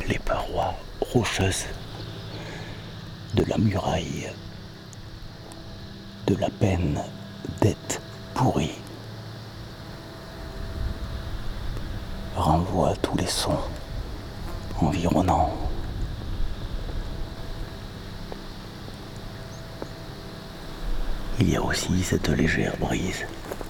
les parois rocheuses de la muraille de la peine d'être pourri renvoient tous les sons environnants. Il y a aussi cette légère brise